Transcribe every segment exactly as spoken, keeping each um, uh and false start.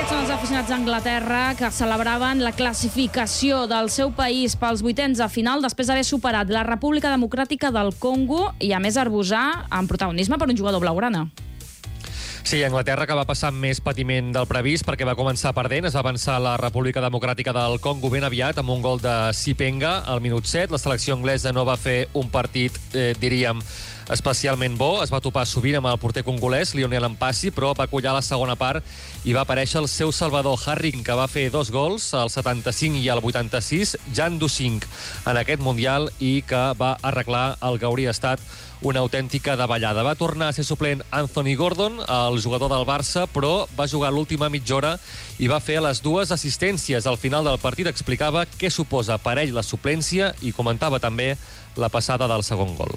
Aquests són els aficionats d'Anglaterra que celebraven la classificació del seu país pels vuitens de final després d'haver superat la República Democràtica del Congo i, a més, arrosar amb protagonisme per un jugador blaugrana. Sí, Anglaterra, que va passar més patiment del previst perquè va començar perdent. Es va avançar la República Democràtica del Congo ben aviat amb un gol de Sipenga al minut set. La selecció anglesa no va fer un partit, eh, diríem, especialment bo. Es va topar sovint amb el porter congolès, Lionel Mpassi, però va collar la segona part i va aparèixer el seu salvador, Harry, que va fer dos gols, al setanta-cinc i al vuitanta-sis, Jan Dusing, en aquest Mundial, i que va arreglar el que hauria estat una autèntica davallada. Va tornar a ser suplent Anthony Gordon, el jugador del Barça, però va jugar l'última mitja hora i va fer les dues assistències. Al final del partit explicava què suposa per ell la suplència i comentava també la passada del segon gol.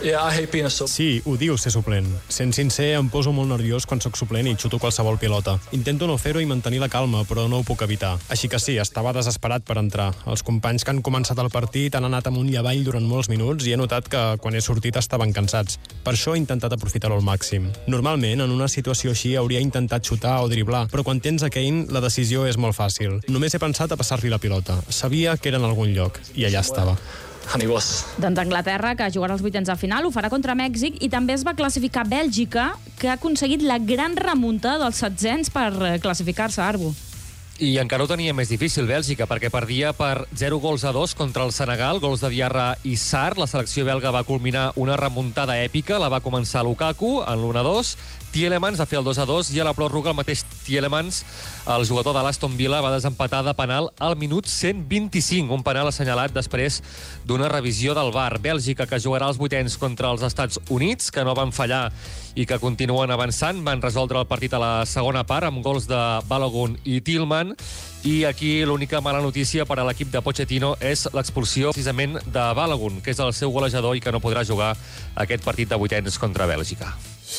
Sí, odio ser suplent. Sent sincer, em poso molt nerviós quan sóc suplent i xuto qualsevol pilota. Intento no fer-ho i mantenir la calma, però no ho puc evitar. Així que sí, estava desesperat per entrar. Els companys que han començat el partit han anat amunt i avall durant molts minuts i he notat que quan he sortit estaven cansats. Per això he intentat aprofitar-ho al màxim. Normalment, en una situació així, hauria intentat xutar o driblar, però quan tens a Kane, la decisió és molt fàcil. Només he pensat a passar-li la pilota. Sabia que era en algun lloc, i allà estava. Doncs Anglaterra, que jugarà els vuitens de final, ho farà contra Mèxic, i també es va classificar Bèlgica, que ha aconseguit la gran remunta dels setzents per classificar-se, Arbu. I encara ho tenia més difícil, Bèlgica, perquè perdia per zero gols a dos contra el Senegal, gols de Diarra i Sarr. La selecció belga va culminar una remuntada èpica, la va començar Lukaku en l'u a dos, Tielemans va fer el dos a dos i a la pròrroga el mateix Tielemans, el jugador de l'Aston Villa, va desempatar de penal al minut cent vint-i-cinc, un penal assenyalat després d'una revisió del V A R. Bèlgica, que jugarà els vuitens contra els Estats Units, que no van fallar i que continuen avançant, van resoldre el partit a la segona part amb gols de Balogun i Tillman. I aquí l'única mala notícia per a l'equip de Pochettino és l'expulsió precisament de Balogun, que és el seu golejador i que no podrà jugar aquest partit de vuitens contra Bèlgica.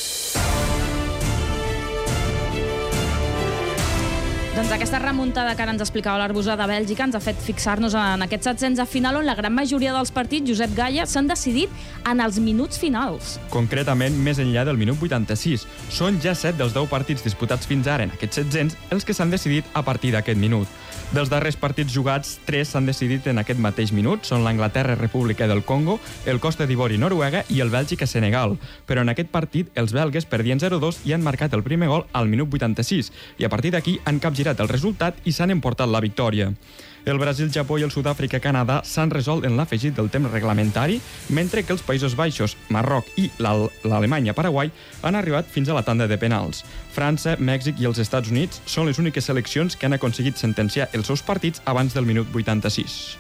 Doncs aquesta remuntada que ara ens explicava l'Arbusà de Bèlgica ens ha fet fixar-nos en aquests setzents de final on la gran majoria dels partits, Josep Gaya, s'han decidit en els minuts finals. Concretament, més enllà del minut vuitanta-sis. Són ja set dels deu partits disputats fins ara en aquests setzents els que s'han decidit a partir d'aquest minut. Dels darrers partits jugats, tres s'han decidit en aquest mateix minut. Són l'Anglaterra-República del Congo, el Costa d'Ivori-Noruega i el Bèlgica-Senegal. Però en aquest partit, els belgues perdien zero a dos i han marcat el primer gol al minut vuitanta-sis. I a partir d'aquí han capgirat el resultat i s'han emportat la victòria. El Brasil, Japó i el Sud-àfrica-Canadà s'han resolt en l'afegit del temps reglamentari, mentre que els Països Baixos, Marroc i l'Alemanya-Paraguai han arribat fins a la tanda de penals. França, Mèxic i els Estats Units són les úniques seleccions que han aconseguit sentenciar els seus partits abans del minut vuitanta-sis.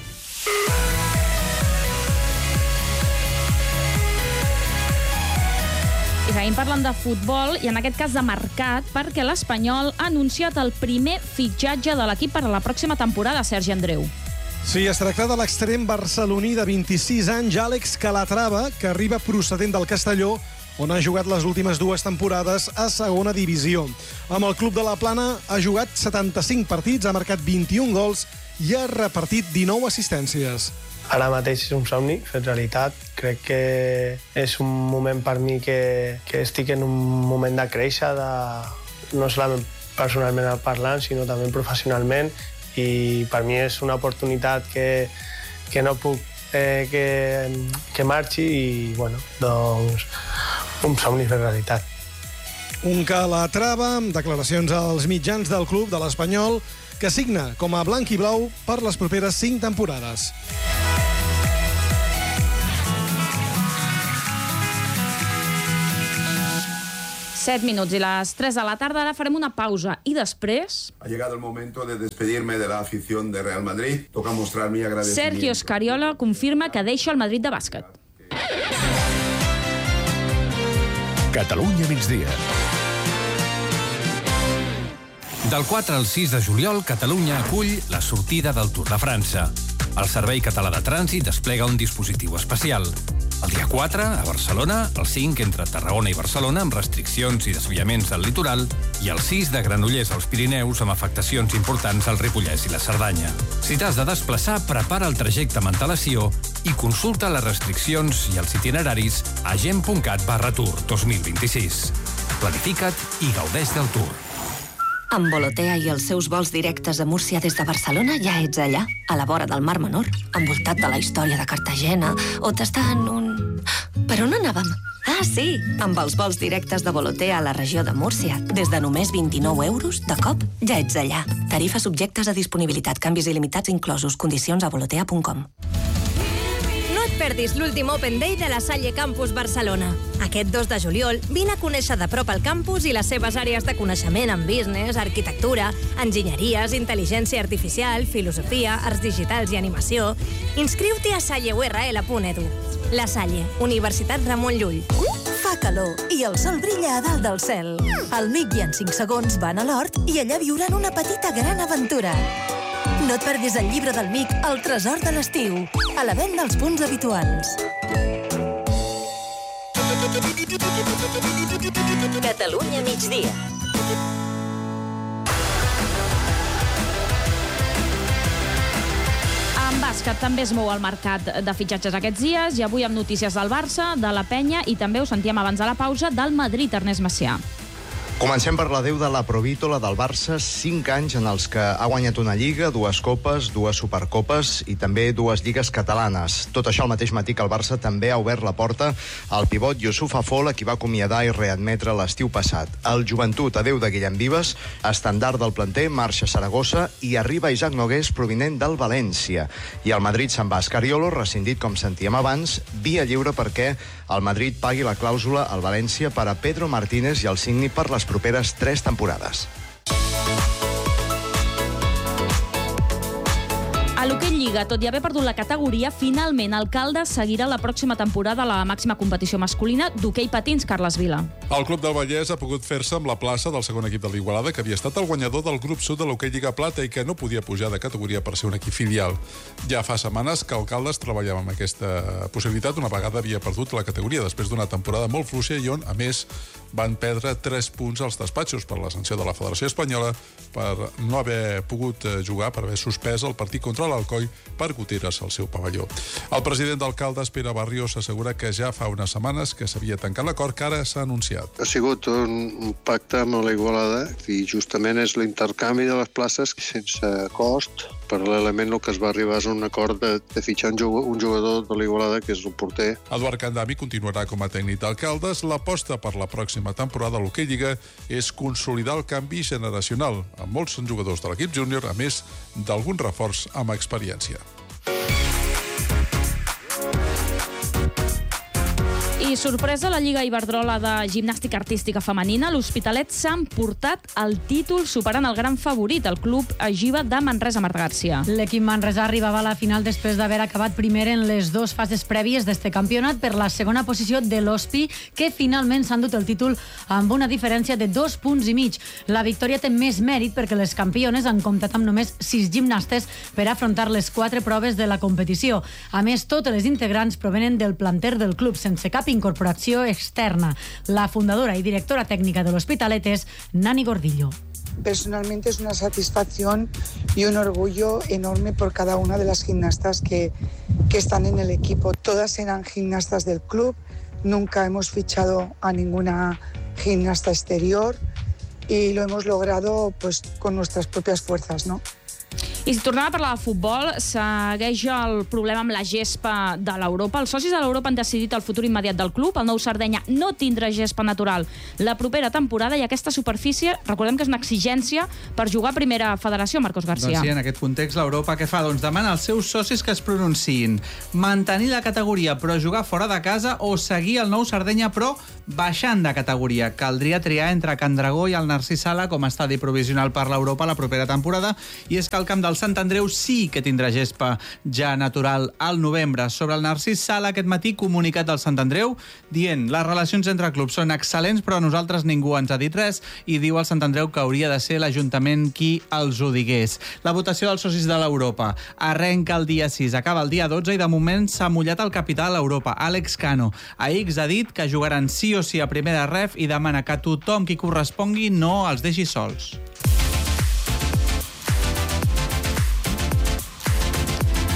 I seguim parlant de futbol, i en aquest cas de mercat, perquè l'Espanyol ha anunciat el primer fitxatge de l'equip per a la pròxima temporada, Sergi Andreu. Sí, es tracta de l'extrem barceloní de vint-i-sis anys, Àlex Calatrava, que arriba procedent del Castelló, on ha jugat les últimes dues temporades a segona divisió. Amb el club de la Plana ha jugat setanta-cinc partits, ha marcat vint-i-un gols i ha repartit dinou assistències. Ara mateix és un somni fet realitat. Crec que és un moment per mi que, que estic en un moment de créixer, de, no solament personalment parlant, sinó també professionalment, i per mi és una oportunitat que, que no puc eh, que, que marxi, i bueno, doncs un somni fet realitat. Un Calatrava amb declaracions als mitjans del club de l'Espanyol, que signa com a blanc i blau per les properes cinc temporades. set minuts i les tres de la tarda. Ara farem una pausa i després... Ha llegado el momento de despedirme de la afición de Real Madrid. Toca mostrar mi agradecimiento. Sergio Scariolo confirma que deixa el Madrid de bàsquet. Catalunya migdia. Del quatre al sis de juliol, Catalunya acull la sortida del Tour de França. El Servei Català de Trànsit desplega un dispositiu especial. El dia quatre, a Barcelona, el cinc entre Tarragona i Barcelona amb restriccions i desviaments del litoral i el sis de Granollers als Pirineus amb afectacions importants al Ripollès i la Cerdanya. Si t'has de desplaçar, prepara el trajecte amb antelació i consulta les restriccions i els itineraris a gent.cat barra tour dos mil vint-i-sis. Planifica't i gaudeix del Tour. Amb Volotea i els seus vols directes a Múrcia des de Barcelona ja ets allà, a la vora del Mar Menor, envoltat de la història de Cartagena, o t'està en un... Per on anàvem? Ah, sí, amb els vols directes de Volotea a la regió de Múrcia. Des de només vint-i-nou euros, de cop, ja ets allà. Tarifes subjectes a disponibilitat, canvis il·limitats inclosos, condicions a volotea punt com. No et perdis l'últim Open Day de la Salle Campus Barcelona. Aquest dos de juliol, vine a conèixer de prop el campus i les seves àrees de coneixement en business, arquitectura, enginyeries, intel·ligència artificial, filosofia, arts digitals i animació. Inscriu-t'hi a salle u erre ele punt edu. La Salle, Universitat Ramon Llull. Fa calor i el sol brilla a dalt del cel. El Mic i en cinc segons van a l'hort i allà viuran una petita gran aventura. No et perdis el llibre del Mic, El tresor de l'estiu, a la venda als punts habituals. Catalunya migdia. En bàsquet també es mou el mercat de fitxatges aquests dies i avui amb notícies del Barça, de la Penya i també ho sentíem abans de la pausa del Madrid, Ernest Macià. Comencem per l'adeu de la Provítola del Barça, cinc anys en els que ha guanyat una Lliga, dues Copes, dues Supercopes i també dues Lligues catalanes. Tot això al mateix matí que el Barça també ha obert la porta al pivot Youssouf Afol, a qui va acomiadar i readmetre l'estiu passat. El Joventut, adeu de Guillem Vives, estandard del planter, marxa a Saragossa i arriba Isaac Nogués provinent del València. I el Madrid se'n va a Scariolo, rescindit com sentíem abans, via lliure perquè el Madrid pagui la clàusula al València per a Pedro Martínez i el signi per les properes tres temporades. A l'hoquei Lliga, tot i haver perdut la categoria, finalment el Caldes seguirà la pròxima temporada a la màxima competició masculina d'hoquei patins, Carles Vila. El Club del Vallès ha pogut fer-se amb la plaça del segon equip de l'Igualada, que havia estat el guanyador del grup sud de l'hoquei Lliga Plata i que no podia pujar de categoria per ser un equip filial. Ja fa setmanes que el Caldes treballava amb aquesta possibilitat una vegada havia perdut la categoria després d'una temporada molt fluixa i on, a més, van perdre tres punts als despatxos per la sanció de la Federació Espanyola per no haver pogut jugar, per haver suspès el partit contra l'Alcoi per goteres al seu pavelló. El president d'Alcaldes, Pere Barrios, assegura que ja fa unes setmanes que s'havia tancat l'acord que ara s'ha anunciat. Ha sigut un pacte amb la Igualada i justament és l'intercanvi de les places sense cost. Paral·lelament el que es va arribar és un acord de, de fitxar un jugador, un jugador de l'Igualada, que és el porter. Eduard Candami continuarà com a tècnic d'Alcaldes. L'aposta per la pròxima temporada a l'hoquei Lliga és consolidar el canvi generacional, amb molts jugadors de l'equip júnior, a més d'algun reforç amb experiència. I sorpresa, la Lliga Iberdrola de gimnàstica artística femenina, l'Hospitalet s'ha emportat el títol superant el gran favorit, el club Agiva de Manresa, Marta Garcia. L'equip manresà arribava a la final després d'haver acabat primer en les dues fases prèvies d'este campionat per la segona posició de l'Hospi, que finalment s'ha endut el títol amb una diferència de dos punts i mig. La victòria té més mèrit perquè les campiones han comptat amb només sis gimnastes per afrontar les quatre proves de la competició. A més, totes les integrants provenen del planter del club, sense cap incorporació externa. La fundadora y directora técnica del Hospitalet es Nani Gordillo. Personalmente es una satisfacción y un orgullo enorme por cada una de las gimnastas que, que están en el equipo. Todas eran gimnastas del club, nunca hemos fichado a ninguna gimnasta exterior y lo hemos logrado pues con nuestras propias fuerzas, ¿no? I si tornem a parlar de futbol, segueix el problema amb la gespa de l'Europa. Els socis de l'Europa han decidit el futur immediat del club. El nou Sardenya no tindrà gespa natural la propera temporada i aquesta superfície, recordem que és una exigència per jugar a primera federació, Marcos García. Doncs sí, en aquest context, l'Europa què fa? Doncs demana als seus socis que es pronunciïn. Mantenir la categoria però jugar fora de casa o seguir el nou Sardenya però baixant de categoria. Caldria triar entre Can Dragó i el Narcís Sala com a estadi provisional per l'Europa la propera temporada, i és que el camp del Sant Andreu sí que tindrà gespa ja natural al novembre. Sobre el Narcís Sala, aquest matí, comunicat del Sant Andreu dient les relacions entre clubs són excel·lents però a nosaltres ningú ens ha dit res, i diu al Sant Andreu que hauria de ser l'Ajuntament qui els ho digués. La votació dels socis de l'Europa arrenca el dia sis, acaba el dia dotze i de moment s'ha mullat el capità de l'Europa, Àlex Cano. A X ha dit que jugaran sí o sí a primera ref i demana que tothom qui correspongui no els deixi sols.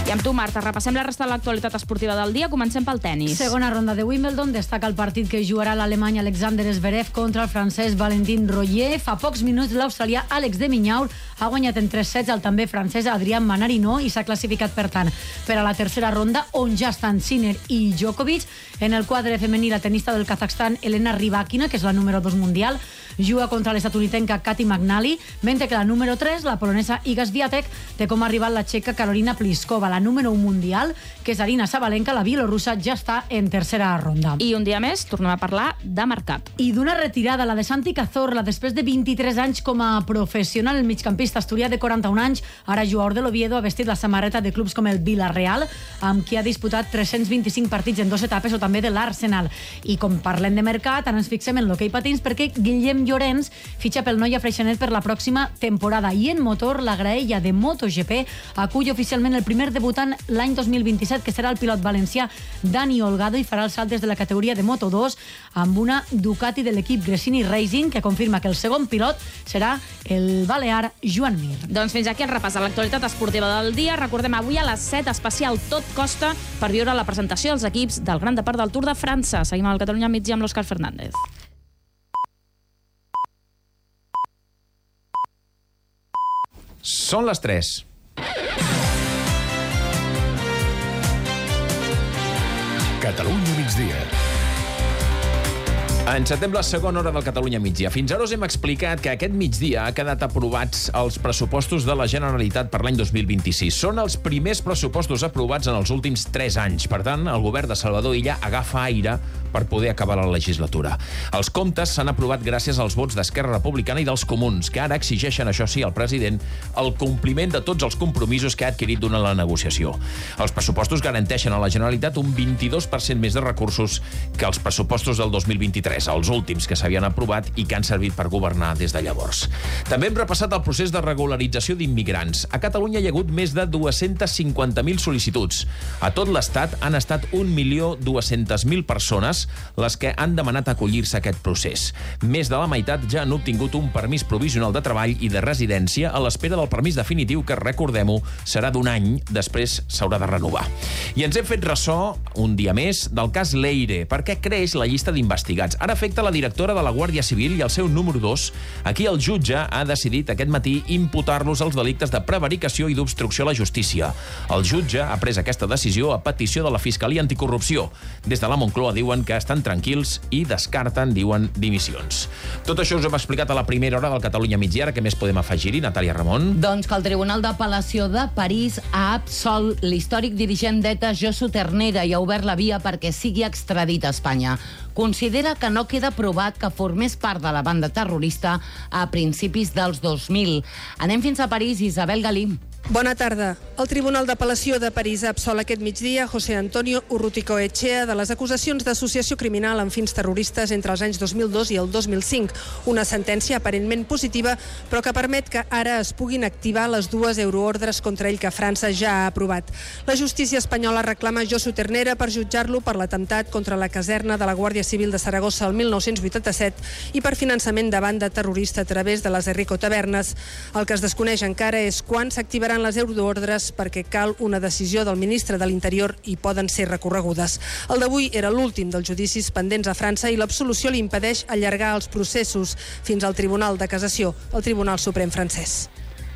I amb tu, Marta, repassem la resta de l'actualitat esportiva del dia. Comencem pel tennis. Segona ronda de Wimbledon, destaca el partit que jugarà l'alemany Alexander Zverev contra el francès Valentin Royer. Fa pocs minuts l'australià Àlex de Minaur ha guanyat en tres sets el també francès Adrián Manarino i s'ha classificat, per tant, per a la tercera ronda, on ja estan Sinner i Djokovic. En el quadre femení, la tenista del Kazakhstan Elena Rybakina, que és la número dos mundial, juga contra l'estatunidenca Kati McNally, mentre que la número tres, la polonesa Iga Swiatek, té com a rival la txeca Karolina Pliskova. La número un mundial, que és Arina Sabalenka, la bielorrussa, ja està en tercera ronda. I un dia més tornem a parlar de mercat. I d'una retirada, la de Santi Cazorla, després de vint-i-tres anys com a professional, el migcampista asturià de quaranta-un anys, ara jugador de l'Oviedo, ha vestit la samarreta de clubs com el Villarreal, amb qui ha disputat tres-cents vint-i-cinc partits en dos etapes, o també de l'Arsenal. I com parlem de mercat, ara ens fixem en l'hoquei patins, perquè Guillem Llorenç fitxa pel Noia Freixenet per la pròxima temporada. I en motor, la graella de MotoGP acull oficialment el primer debutant l'any dos mil vint-i-set, que serà el pilot valencià Dani Olgado, i farà el salt des de la categoria de Moto dos amb una Ducati de l'equip Gresini Racing, que confirma que el segon pilot serà el balear Joan Mir. Doncs fins aquí el repàs de l'actualitat esportiva del dia. Recordem, avui a les set, especial Tot Costa, per viure la presentació dels equips del Gran Depart del Tour de França. Seguim al Catalunya al migdia amb l'Òscar Fernández. Són les tres. Catalunya migdia. Encetem la segona hora del Catalunya migdia. Fins ara us hem explicat que aquest migdia ha quedat aprovats els pressupostos de la Generalitat per l'any dos mil vint-i-sis. Són els primers pressupostos aprovats en els últims tres anys. Per tant, el govern de Salvador Illa agafa aire per poder acabar la legislatura. Els comptes s'han aprovat gràcies als vots d'Esquerra Republicana i dels Comuns, que ara exigeixen, això sí, al president, el compliment de tots els compromisos que ha adquirit durant la negociació. Els pressupostos garanteixen a la Generalitat un vint-i-dos per cent més de recursos que els pressupostos del dos mil vint-i-tres, els últims que s'havien aprovat i que han servit per governar des de llavors. També hem repassat el procés de regularització d'immigrants. A Catalunya hi ha hagut més de dues-centes cinquanta mil sol·licituds. A tot l'Estat han estat un milió dues-centes mil persones les que han demanat acollir-se a aquest procés. Més de la meitat ja han obtingut un permís provisional de treball i de residència a l'espera del permís definitiu, que, recordem-ho, serà d'un any, després s'haurà de renovar. I ens hem fet ressò, un dia més, del cas Leire, perquè creix la llista d'investigats. Ara afecta la directora de la Guàrdia Civil i el seu número dos. Aquí el jutge ha decidit aquest matí imputar-los els delictes de prevaricació i d'obstrucció a la justícia. El jutge ha pres aquesta decisió a petició de la Fiscalia Anticorrupció. Des de la Moncloa diuen que estan tranquils i descarten, diuen, dimissions. Tot això us hem explicat a la primera hora del Catalunya migdia. Ara què més podem afegir-hi, Natàlia Ramon? Doncs que el Tribunal d'Apel·lació de París ha absolt l'històric dirigent d'ETA Josu Ternera i ha obert la via perquè sigui extradit a Espanya. Considera que no queda provat que formés part de la banda terrorista a principis dels dos mil. Anem fins a París, Isabel Galí. Bona tarda. El Tribunal d'Apel·lació de París ha absolt aquest migdia José Antonio Urruticoechea de les acusacions d'associació criminal amb fins terroristes entre els anys dos mil dos i el dos mil cinc. Una sentència aparentment positiva, però que permet que ara es puguin activar les dues euroordres contra ell que França ja ha aprovat. La justícia espanyola reclama Josu Ternera per jutjar-lo per l'atemptat contra la caserna de la Guàrdia Civil de Saragossa el mil nou-cents vuitanta-set i per finançament de banda terrorista a través de les Enrico Tavernes. El que es desconeix encara és quan s'activaran les euroordres, perquè cal una decisió del ministre de l'Interior i poden ser recorregudes. El d'avui era l'últim dels judicis pendents a França i l'absolució li impedeix allargar els processos fins al Tribunal de Cassació, el Tribunal Suprem francès.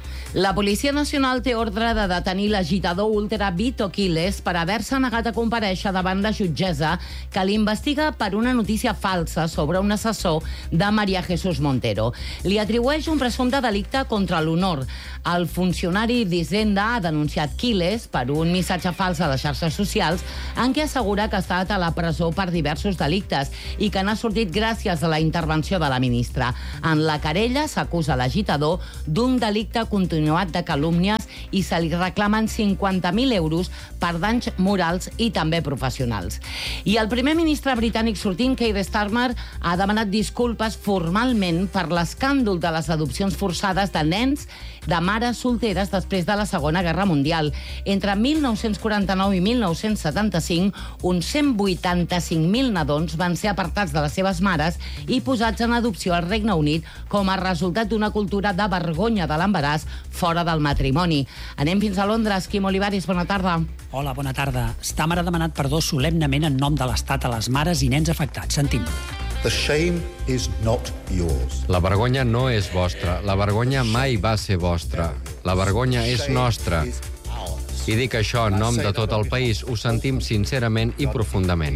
La Policia Nacional té ordre de detenir l'agitador ultra Vito Quiles per haver-se negat a comparèixer davant la jutgessa que l'investiga per una notícia falsa sobre un assessor de María Jesús Montero. Li atribueix un presumpte delicte contra l'honor. El funcionari d'Hisenda ha denunciat Quiles per un missatge fals a les xarxes socials en què assegura que ha estat a la presó per diversos delictes i que n'ha sortit gràcies a la intervenció de la ministra. En la querella s'acusa l'agitador d'un delicte continuat de calúmnies i se li reclamen cinquanta mil euros per danys morals i també professionals. I el primer ministre britànic sortint, Keir Starmer, ha demanat disculpes formalment per l'escàndol de les adopcions forçades de nens de mares solteres després de la Segona Guerra Mundial. Entre mil nou-cents quaranta-nou i mil nou-cents setanta-cinc, uns cent vuitanta-cinc mil nadons van ser apartats de les seves mares i posats en adopció al Regne Unit com a resultat d'una cultura de vergonya de l'embaràs fora del matrimoni. Anem fins a Londres. Quim Olivares, bona tarda. Hola, bona tarda. Stammer ha demanat perdó solemnement en nom de l'Estat a les mares i nens afectats. Sentim. The shame is not yours. La vergonya no és vostra. La vergonya mai va ser vostra. La vergonya és nostra. I dic això en nom de tot el país. Ho sentim sincerament i profundament.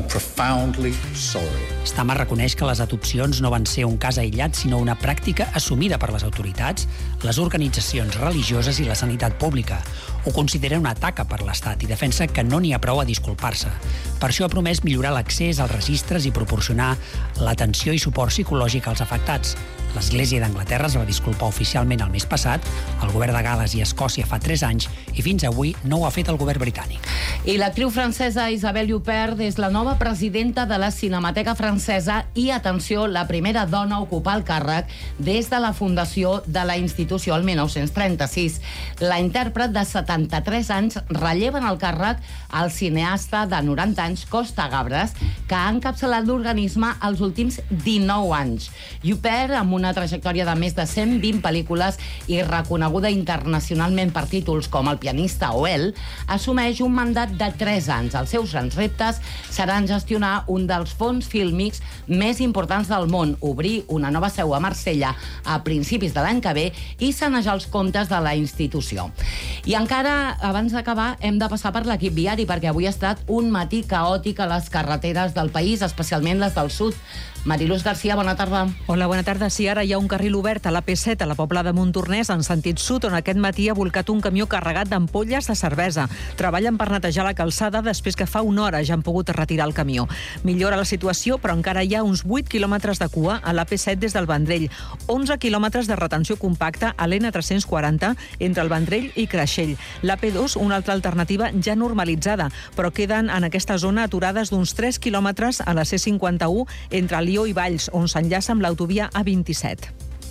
Stammer reconeix que les adopcions no van ser un cas aïllat, sinó una pràctica assumida per les autoritats, les organitzacions religioses i la sanitat pública. Ho considera una taca per l'Estat i defensa que no n'hi ha prou a disculpar-se. Per això ha promès millorar l'accés als registres i proporcionar l'atenció i suport psicològic als afectats. L'Església d'Anglaterra es va disculpar oficialment el mes passat, el govern de Gal·les i Escòcia fa tres anys, i fins avui no ho ha fet el govern britànic. I l'actriu francesa Isabelle Huppert és la nova presidenta de la Cinemateca Francesa i, atenció, la primera dona a ocupar el càrrec des de la fundació de la institució el mil nou-cents trenta-sis. La intèrpret de setanta-tres anys relleva en el càrrec el cineasta de noranta anys, Costa Gabres, que ha encapçalat l'organisme els últims dinou anys. Huppert, amb una trajectòria de més de cent vint pel·lícules i reconeguda internacionalment per títols com El pianista o El, assumeix un mandat de tres anys. Els seus grans reptes seran gestionar un dels fons fílmics més importants del món, obrir una nova seu a Marsella a principis de l'any que ve i sanejar els comptes de la institució. I encara, abans d'acabar, hem de passar per l'equip viari, perquè avui ha estat un matí caòtic a les carreteres del país, especialment les del sud. Mariluz García, bona tarda. Hola, bona tarda. Sí, ara hi ha un carril obert a l'A P set a la Pobla de Montornès en sentit sud, on aquest matí ha volcat un camió carregat d'ampolles de cervesa. Treballen per netejar la calçada després que fa una hora ja han pogut retirar el camió. Millora la situació, però encara hi ha uns vuit quilòmetres de cua a l'A P set des del Vendrell, onze quilòmetres de retenció compacta a l'N tres-cents quaranta entre el Vendrell i Creixell. L'A P dos, una altra alternativa ja normalitzada, però queden en aquesta zona aturades d'uns tres quilòmetres a la C cinquanta-u entre Lió i Valls, on s'enllaça amb l'autovia A vint-i-set.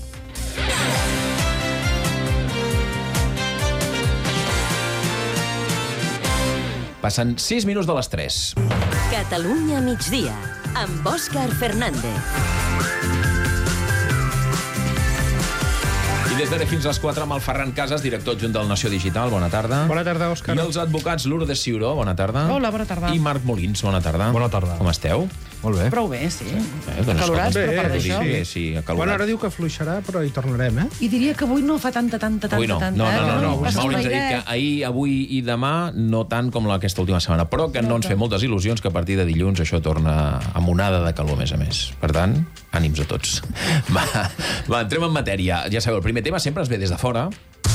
Passen sis minuts de les tres. Catalunya migdia, amb Òscar Fernández. I des d'ara fins a les quatre amb el Ferran Casas, director adjunt del Nació Digital. Bona tarda. Bona tarda, Òscar. I els advocats Lourdes Ciuró, bona tarda. Hola, bona tarda. I Marc Molins, bona tarda. Bona tarda. Com esteu? Molt bé. Prou bé, sí. Eh, Acalorats, però per d'això. Sí, sí, acalorat. Bueno, ara diu que fluixarà, però hi tornarem, eh? I diria que avui no fa tanta, tanta, tanta, Avui no. tanta. No, no, no, no. Eh? no. Molins ha dit que ahir, avui i demà no tant com aquesta última setmana, però que no ens fem moltes il·lusions que a partir de dilluns això torna amb onada de calor, a més a més. Per tant, ànims a tots. Va, va, entrem en matèria. Ja sabeu, el primer tema sempre es ve des de fora.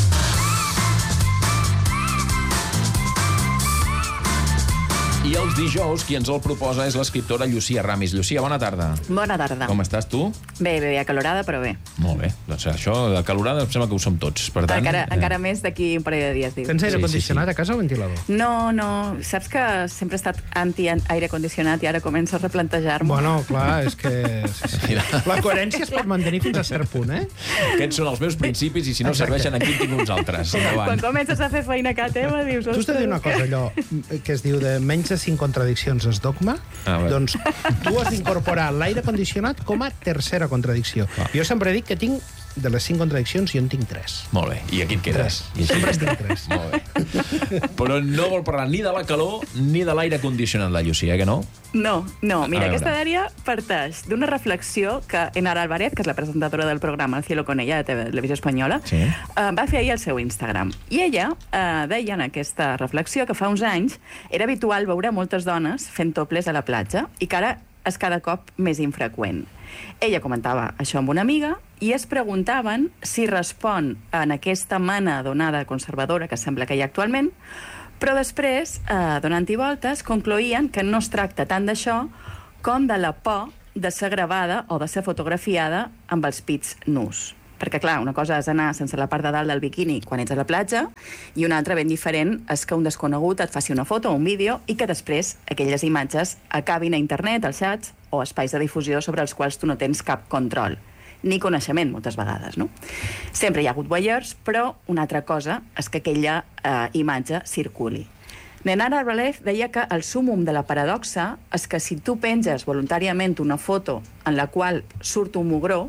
I els dijous, qui ens el proposa és l'escriptora Llucia Ramis. Llucia, bona tarda. Bona tarda. Com estàs, tu? Bé, bé, acalorada, però bé. Molt bé. Doncs això, de calorada, em sembla que ho som tots. Per tant, encara, eh... encara més d'aquí un parell de dies, diu. Tens aire sí, condicionat sí, sí. a casa o ventilador? No, no. Saps que sempre he estat anti-aire condicionat i ara començo a replantejar-m'ho. Bueno, clar, és que... Sí, sí. La coherència es pot mantenir fins a cert punt, eh? Aquests són els meus principis i si no Exacte. serveixen aquí tinc uns altres. Quan comences a fer feina a casa teva, dius... Tu has de dir una cosa, allò que es diu de menys de cinc contradiccions és dogma, ah, doncs tu has d'incorporar l'aire condicionat com a tercera contradicció. Ah. Jo sempre dic que tinc de les cinc contradiccions, jo en tinc tres. Molt bé, i aquí et quedes. I sempre en tinc tres. Molt bé. Però no vol parlar ni de la calor ni de l'aire condicionat, la Llucia, eh, que no? No, no. Mira, aquesta dèria parteix d'una reflexió que Enara Álvarez, que és la presentadora del programa El cielo con ella, de Televisió Espanyola, sí. uh, va fer ahir al seu Instagram. I ella uh, deia en aquesta reflexió que fa uns anys era habitual veure moltes dones fent toples a la platja i que ara és cada cop més infreqüent. Ella comentava això amb una amiga i es preguntaven si respon en aquesta mana d'onada conservadora que sembla que hi ha actualment, però després, eh, donant-hi voltes, concloïen que no es tracta tant d'això com de la por de ser gravada o de ser fotografiada amb els pits nus. Perquè, clar, una cosa és anar sense la part de dalt del biquini quan ets a la platja i una altra ben diferent és que un desconegut et faci una foto o un vídeo i que després aquelles imatges acabin a internet, als xats o espais de difusió sobre els quals tu no tens cap control, ni coneixement, moltes vegades, no? Sempre hi ha hagut voyeurs, però una altra cosa és que aquella eh, imatge circuli. Nenara Álvarez deia que el súmum de la paradoxa és que si tu penges voluntàriament una foto en la qual surt un mugró,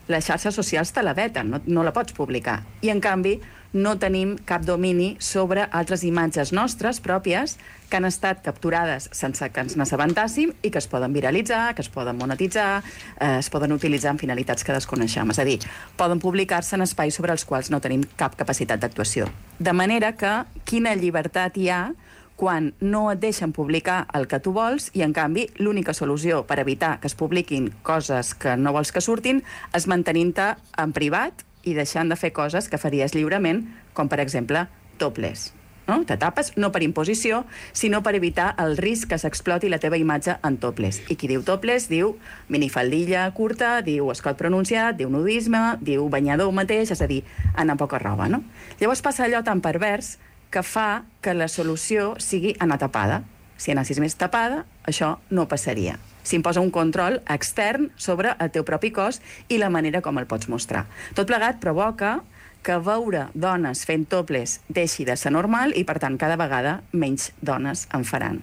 les xarxes socials te la veten, no, no la pots publicar. I, en canvi, no tenim cap domini sobre altres imatges nostres pròpies que han estat capturades sense que ens n'assabentàssim i que es poden viralitzar, que es poden monetitzar, eh, es poden utilitzar en finalitats que desconeixem. És a dir, poden publicar-se en espais sobre els quals no tenim cap capacitat d'actuació. De manera que quina llibertat hi ha quan no et deixen publicar el que tu vols i, en canvi, l'única solució per evitar que es publiquin coses que no vols que surtin és mantenint-te en privat i deixant de fer coses que faries lliurement, com, per exemple, topless. No? Te tapes no per imposició, sinó per evitar el risc que s'exploti la teva imatge en topless. I qui diu topless diu minifaldilla curta, diu escot pronunciat, diu nudisme, diu banyador mateix, és a dir, anar poca roba, no? Llavors passa allò tan pervers que fa que la solució sigui anar tapada. Si anessis més tapada, això no passaria. S'imposa un control extern sobre el teu propi cos i la manera com el pots mostrar. Tot plegat provoca que veure dones fent topless deixi de ser normal i, per tant, cada vegada menys dones en faran.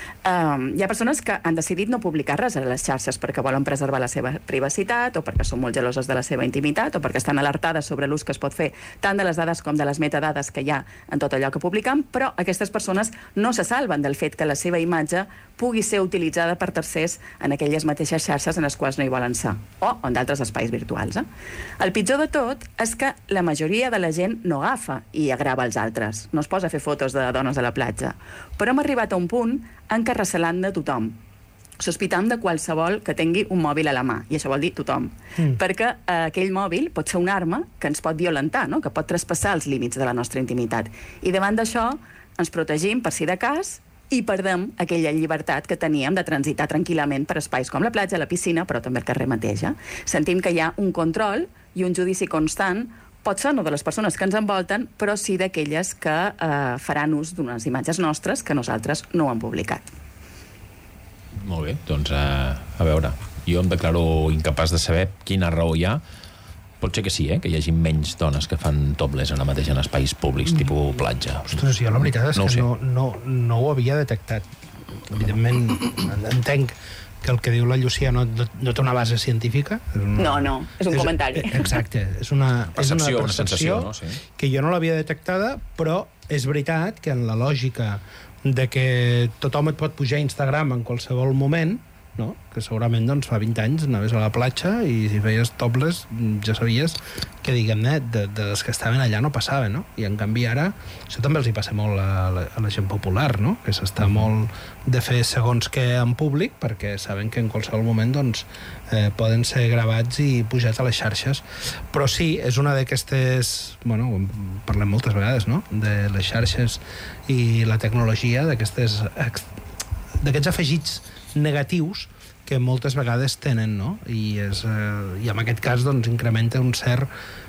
Um, hi ha persones que han decidit no publicar res a les xarxes perquè volen preservar la seva privacitat o perquè són molt geloses de la seva intimitat o perquè estan alertades sobre l'ús que es pot fer tant de les dades com de les metadades que hi ha en tot allò que publiquen, però aquestes persones no se salven del fet que la seva imatge pugui ser utilitzada per tercers en aquelles mateixes xarxes en les quals no hi volen ser, o en d'altres espais virtuals. Eh? El pitjor de tot és que la majoria de la gent no agafa i agrava els altres, no es posa a fer fotos de dones a la platja, però hem arribat a un punt en què recelant de tothom, sospitant de qualsevol que tingui un mòbil a la mà, i això vol dir tothom, mm. perquè eh, aquell mòbil pot ser una arma que ens pot violentar, no? Que pot traspassar els límits de la nostra intimitat. I davant d'això ens protegim per si de cas i perdem aquella llibertat que teníem de transitar tranquil·lament per espais com la platja, la piscina, però també el carrer mateix. Eh? Sentim que hi ha un control i un judici constant, pot ser no de les persones que ens envolten, però sí d'aquelles que eh, faran ús d'unes imatges nostres que nosaltres no han publicat. Molt bé, doncs uh, a veure, jo em declaro incapaç de saber quina raó hi ha. Pot ser que sí, eh? Que hi hagi menys dones que fan topless ara mateix en espais públics, mm. tipus platja. Ostres, jo la veritat és no que no, no, no ho havia detectat. Evidentment, entenc que el que diu la Llucia no, no, no té una base científica. És una, no, no, és un és, comentari. Exacte, és una percepció, és una, una sensació, no? Sí. Que jo no l'havia detectada, però és veritat que en la lògica de que tothom et pot pujar a Instagram en qualsevol moment, no? Que segurament doncs, fa vint anys anaves a la platja i si feies topless ja sabies que, diguem-ne, de, de les que estaven allà no passava, no? I en canvi ara, això també els hi passa molt a la, a la gent popular, no? Que s'està molt de fer segons què en públic perquè saben que en qualsevol moment doncs, eh, poden ser gravats i pujats a les xarxes. Però sí, és una d'aquestes, bueno, parlem moltes vegades, no? De les xarxes i la tecnologia, d'aquestes d'aquests afegits negatius que moltes vegades tenen, no? I, és, eh, i en aquest cas doncs, incrementa un cert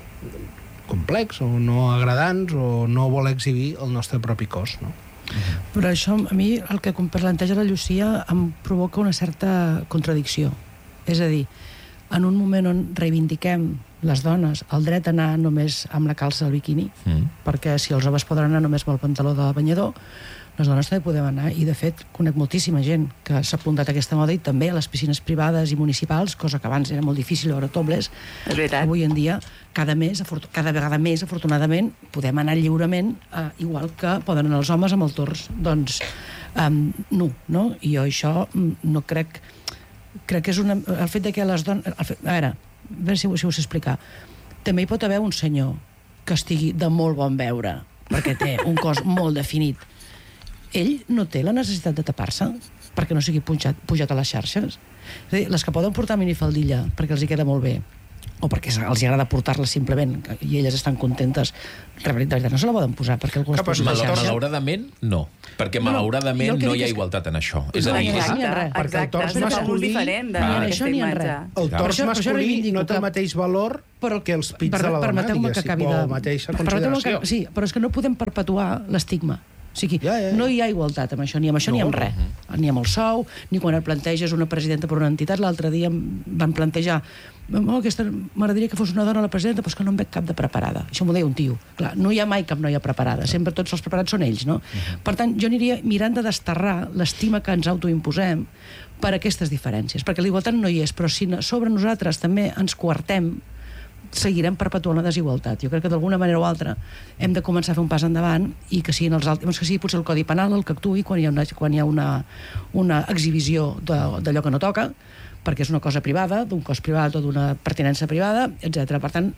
complex o no agradants o no vol exhibir el nostre propi cos, no? Però això, a mi, el que planteja la Llucia em provoca una certa contradicció. És a dir, en un moment on reivindiquem les dones el dret a anar només amb la calça del biquini, mm. perquè si els homes poden anar només amb el pantaló de banyador, les dones també podem anar, i de fet conec moltíssima gent que s'ha apuntat a aquesta moda i també a les piscines privades i municipals, cosa que abans era molt difícil veure topless. És veritat. Avui en dia, cada, mes, cada vegada més, afortunadament, podem anar lliurement, eh, igual que poden anar els homes amb el tors, doncs, um, nu, no? I jo això no crec... Crec que és una... El fet de que les dones... Fet, a veure, a veure si, si ho sé explicar. També hi pot haver un senyor que estigui de molt bon veure, perquè té un cos molt definit. Ell no té la necessitat de tapar-se perquè no sigui pujat, pujat a les xarxes. És a dir, les que poden portar minifaldilla perquè els hi queda molt bé, o perquè els agrada portar-la simplement i elles estan contentes, de veritat no se la poden posar perquè algú es posa a la xarxa. Malauradament, no. Perquè malauradament no, no hi ha igualtat en això. És a dir, exacte, exacte, perquè el tors masculí ni en això ni en res. El tors masculí no té el mateix valor que els pits de la dona, diguéssim, o la mateixa consideració. Sí, però és que no podem perpetuar l'estigma. O sigui, ja, ja. No hi ha igualtat amb això, ni amb això no, ni amb res. Uh-huh. Ni amb el sou, ni quan et planteges una presidenta per una entitat. L'altre dia van plantejar oh, aquesta m'agradaria que fos una dona la presidenta, però és que no em veig cap de preparada. Això m'ho deia un tio. Clar, no hi ha mai cap noia preparada, sempre tots els preparats són ells, no? Uh-huh. Per tant, jo aniria mirant de desterrar l'estima que ens autoimposem per aquestes diferències, perquè la igualtat no hi és, però si sobre nosaltres també ens coartem seguirem perpetuant la desigualtat. Jo crec que d'alguna manera o altra hem de començar a fer un pas endavant i que siguin els altres, que sigui potser el Codi Penal el que actuï quan hi ha una, quan hi ha una, una exhibició d'allò que no toca, perquè és una cosa privada, d'un cos privat o d'una pertinença privada, etcètera. Per tant,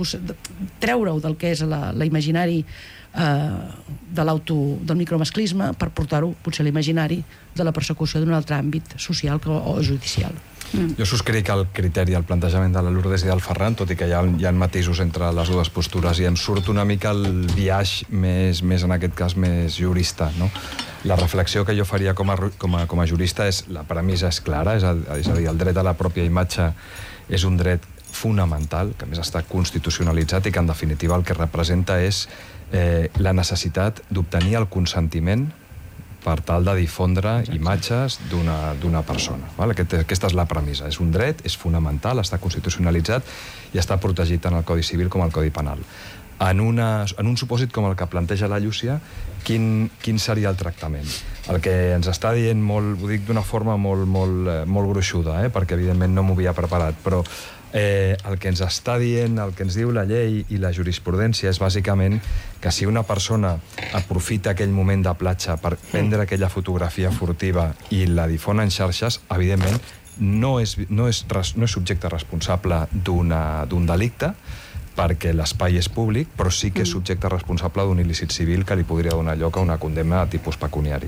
treure-ho del que és l'imaginari eh, de l'auto, del micromasclisme per portar-ho potser a l'imaginari de la persecució d'un altre àmbit social o judicial. Mm. Jo subscric el criteri, el plantejament de la Lourdes i del Ferran, tot i que hi ha, hi ha matisos entre les dues postures, i em surt una mica el biaix més, més en aquest cas, més jurista, no? La reflexió que jo faria com a, com a, com a jurista és, la premissa és clara, és a, és a dir, el dret a la pròpia imatge és un dret fonamental, que a més està constitucionalitzat i que en definitiva el que representa és eh, la necessitat d'obtenir el consentiment per tal de difondre imatges d'una persona. Val? Aquest, aquesta és la premissa. És un dret, és fonamental, està constitucionalitzat i està protegit tant al Codi Civil com al Codi Penal. En, una, en un supòsit com el que planteja la Llúcia, quin, quin seria el tractament? El que ens està dient, molt, ho dic d'una forma molt, molt, molt gruixuda, eh? Perquè evidentment no m'ho havia preparat, però eh, el que ens està dient, el que ens diu la llei i la jurisprudència és bàsicament que si una persona aprofita aquell moment de platja per prendre aquella fotografia furtiva i la difon en xarxes, evidentment no és, no és, no és subjecte responsable d'un delicte, perquè l'espai és públic, però sí que és subjecte responsable d'un il·lícit civil que li podria donar lloc a una condemna de tipus pecuniari.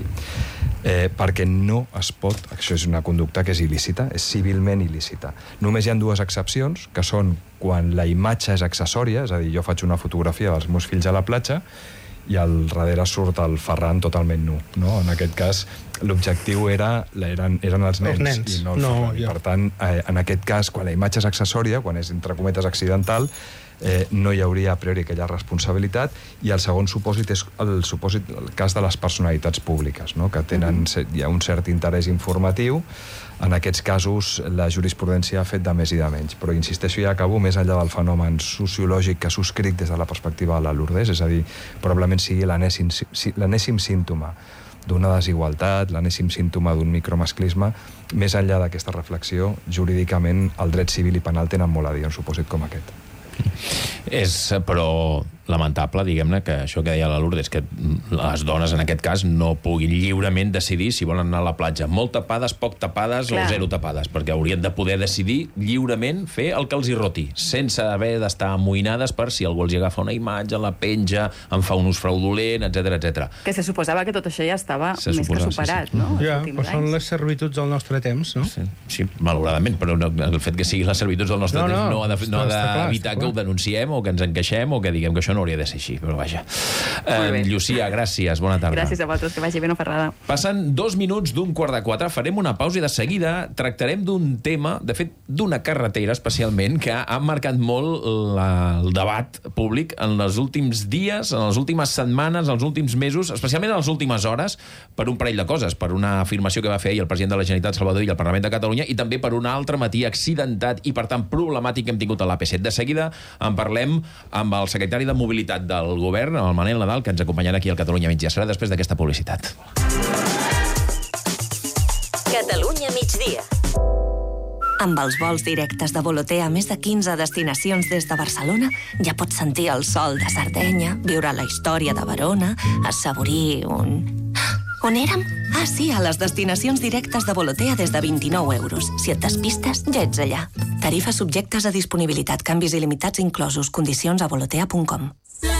Eh, perquè no es pot, això és una conducta que és il·lícita, és civilment il·lícita. Només hi ha dues excepcions, que són quan la imatge és accessòria, és a dir, jo faig una fotografia dels meus fills a la platja i al darrere surt el Ferran totalment nu. No? En aquest cas, l'objectiu era, eren, eren els nens, els nens i no el no, Ferran. I per tant, eh, en aquest cas, quan la imatge és accessòria, quan és entre cometes accidental, Eh, no hi hauria a priori aquella responsabilitat, i el segon supòsit és el, supòsit, el cas de les personalitats públiques, no? Que tenen, hi ha un cert interès informatiu. En aquests casos la jurisprudència ha fet de més i de menys, però insisteixo i acabo, més enllà del fenomen sociològic que subscric des de la perspectiva de la Lourdes, és a dir, probablement sigui l'enèsim l'enèsim símptoma d'una desigualtat, l'enèsim símptoma d'un micromasclisme. Més enllà d'aquesta reflexió, jurídicament el dret civil i penal tenen molt a dir en un supòsit com aquest. És, però, lamentable, diguem-ne, que això que deia la Lourdes, que les dones, en aquest cas, no puguin lliurement decidir si volen anar a la platja molt tapades, poc tapades Clar. o zero tapades, perquè haurien de poder decidir lliurement fer el que els hi roti, sense haver d'estar amoïnades per si algú els hi agafa una imatge, la penja, en fa un ús fraudulent, etcètera, etcètera. Que se suposava que tot això ja estava se més suposa, que superat, sí, sí. no? Ja, però són les servituds del nostre temps, no? Sí, sí, malauradament, però no, el fet que siguin les servituds del nostre no, temps no, no ha d'evitar no de, no que ho denunciem o que ens encaixem o que diguem que això no hauria de ser així, però vaja. Eh, Llucia, gràcies, bona tarda. Gràcies a vosaltres, que vagi bé, no Ferrada. Passen dos minuts d'un quart de quatre, farem una pausa i de seguida tractarem d'un tema, de fet, d'una carretera especialment, que ha marcat molt la, el debat públic en els últims dies, en les últimes setmanes, en els últims mesos, especialment en les últimes hores, per un parell de coses, per una afirmació que va fer ahir el president de la Generalitat, Salvador Illa, al Parlament de Catalunya, i també per un altre matí accidentat i, per tant, problemàtic que hem tingut a l'A P set. De seguida en parlem amb el secretari de Mobilitat del Govern, el Manel Nadal, que ens acompanyarà aquí al Catalunya Migdia. Serà després d'aquesta publicitat. Catalunya Migdia. Amb els vols directes de Volotea a més de quinze destinacions des de Barcelona, ja pots sentir el sol de Sardenya, viure la història de Verona, assaborir un... On érem? Ah, sí, a les destinacions directes de Volotea des de vint-i-nou euros. Si et despistes, ja ets allà. Tarifes subjectes a disponibilitat, canvis il·limitats inclosos, condicions a volotea punt com.